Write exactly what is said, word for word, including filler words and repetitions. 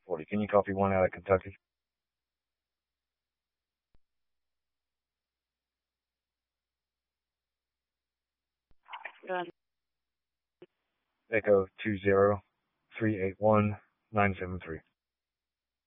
forty. Can you copy one out of Kentucky? Uh, Echo two zero three eight one nine seven three.